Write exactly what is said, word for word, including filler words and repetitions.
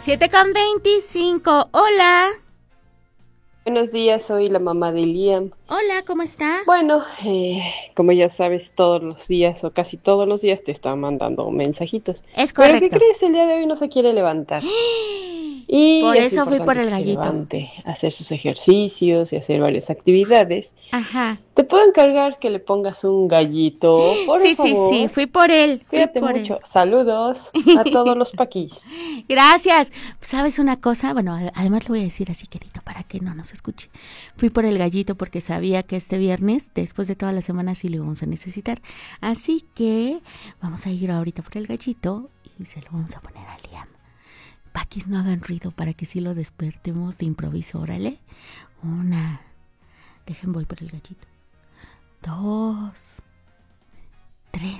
siete con veinticinco. Hola. Buenos días, soy la mamá de Liam. Hola, ¿cómo está? Bueno, eh, como ya sabes, todos los días o casi todos los días te están mandando mensajitos. Es Pero ¿qué correcto. crees? El día de hoy no se quiere levantar. Y Por es eso fui por importante el que se gallito. levante, a hacer sus ejercicios y hacer varias actividades. Ajá. ¿Te puedo encargar que le pongas un gallito, por Sí, sí, sí, favor? fui por él, fui Cuídate por él. mucho. Saludos a todos los paquis. Gracias. ¿Sabes una cosa? Bueno, además le voy a decir así, querido, para que no nos escuche. Fui por el gallito porque sabía que este viernes, después de toda la semana, sí lo íbamos a necesitar. Así que vamos a ir ahorita por el gallito y se lo vamos a poner a Liam. Paquis, no hagan ruido para que sí lo despertemos de improviso, órale. Una. Dejen, voy por el gallito. Dos. Tres.